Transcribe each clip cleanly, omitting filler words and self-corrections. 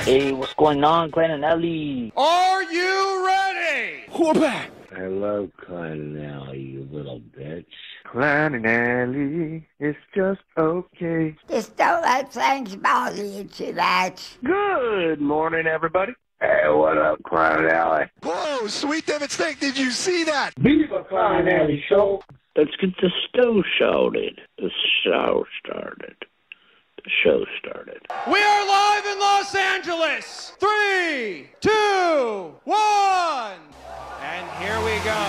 Hey, what's going on, Klein and Ellie? Are you ready? Whoopah! Hello, Klein and Ellie, you little bitch. Klein and Ellie, it's just okay. Just don't let things bother you too much. Good morning, everybody. Hey, what up, Klein and Ellie? Whoa, sweet David Steak, did you see that? Viva Klein and Ellie show. Let's get the show started. The show started. The show started. We are live in Los Angeles. 3, 2, 1. And here we go.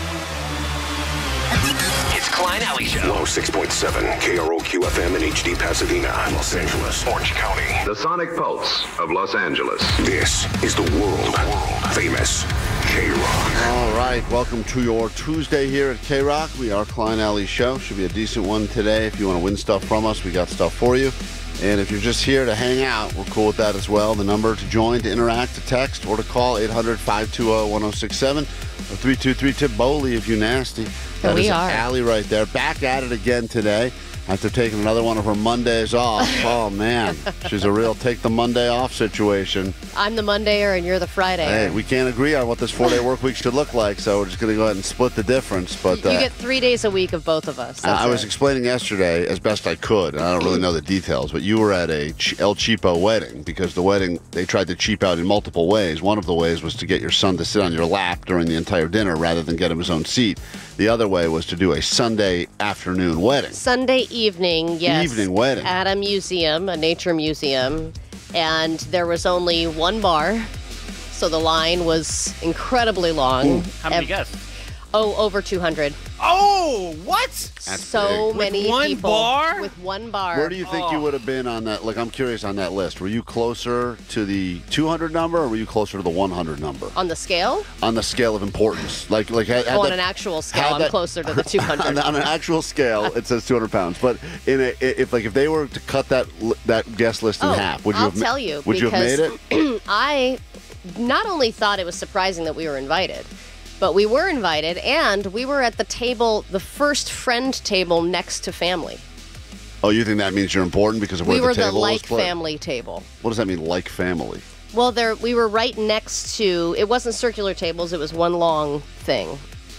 It's Klein Alley Show. 106.7 KROQ FM in HD Pasadena, Los Angeles, Orange County. The Sonic Pulse of Los Angeles. This is the world famous K-Rock. All right, welcome to your Tuesday here at K-Rock. We are Klein Alley Show. Should be a decent one today. If you want to win stuff from us, we got stuff for you. And if you're just here to hang out, we're cool with that as well. The number to join, to interact, to text, or to call 800-520-1067 or 323-TIP-BOLI if you're nasty. That we is are. Allie right there. Back at it again today after taking another one of her Mondays off. Oh, man. She's a real take the Monday off situation. I'm the Mondayer and you're the Fridayer. Hey, we can't agree on what this 4-day work week should look like, so we're just going to go ahead and split the difference. But you get 3 days a week of both of us. I was explaining yesterday as best I could, and I don't really know the details, but you were at a El Cheapo wedding because the wedding, they tried to cheap out in multiple ways. One of the ways was to get your son to sit on your lap during the entire dinner rather than get him his own seat. The other way was to do a Sunday afternoon wedding. Sunday evening, yes. Evening wedding. At a museum, a nature museum. And there was only one bar, so the line was incredibly long. How many guests? Oh, over 200. Oh, what? So big. many With one people. bar? With one bar. Where do you think you would have been on that? Like, I'm curious on that list. Were you closer to the 200 number or were you closer to the 100 number? On the scale? On the scale of importance. Like On an actual scale, I'm closer to the 200. on an actual scale, it says 200 pounds. But if they were to cut that guest list in half, would you I'll have tell you, would you have made it? I not only thought it was surprising that we were invited, but we were invited, and we were at the table, the first friend table next to family. Oh, you think that means you're important because of where We the were table the like was put? family table. What does that mean, like family? Well, we were right next to, it wasn't circular tables, it was one long thing.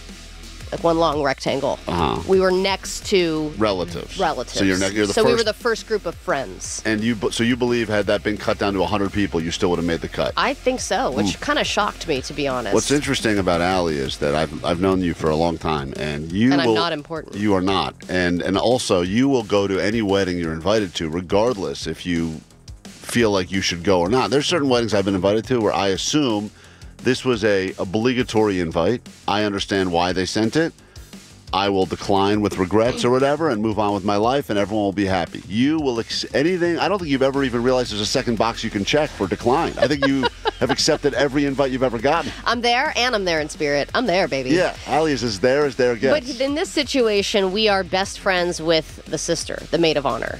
Like one long rectangle. Uh-huh. We were next to Relatives. relatives. So you're the so first. we were the first group of friends. And you believe had that been cut down to 100 people, you still would have made the cut? I think so, which kind of shocked me, to be honest. What's interesting about Allie is that I've known you for a long time, and I'm not important. You are not, and also you will go to any wedding you're invited to, regardless if you feel like you should go or not. There's certain weddings I've been invited to where I assume this was a obligatory invite. I understand why they sent it. I will decline with regrets or whatever and move on with my life, and everyone will be happy. You will anything. I don't think you've ever even realized there's a second box you can check for decline. I think you have accepted every invite you've ever gotten. I'm there, and I'm there in spirit. I'm there, baby. Yeah, Allie is as there gets. But in this situation, we are best friends with the sister, the maid of honor.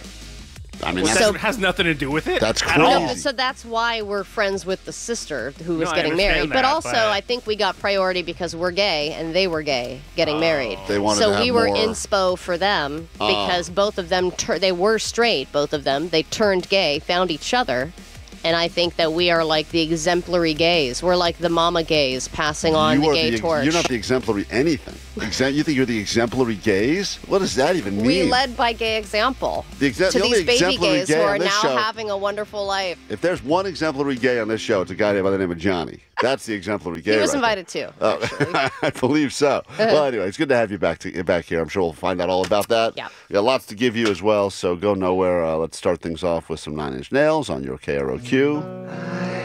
I mean, That has nothing to do with it. That's at all. crazy. No, so that's why we're friends with the sister who was No, I getting understand married. that, But also, but- I think we got priority because we're gay and they were gay getting married. They wanted so to have we were more- inspo for them because both of them, they were straight, both of them. They turned gay, found each other. And I think that we are like the exemplary gays. We're like the mama gays passing on the gay torch. You're not the exemplary anything. You think you're the exemplary gays? What does that even mean? We led by gay example The to only these baby exemplary gays gay who on are this now show- having a wonderful life. If there's one exemplary gay on this show, it's a guy by the name of Johnny. That's the exemplary gay. He was right invited too. there. Oh, I believe so. Well, anyway, it's good to have you back here. I'm sure we'll find out all about that. Yeah. We got lots to give you as well, so go nowhere. Let's start things off with some Nine Inch Nails on your KROQ.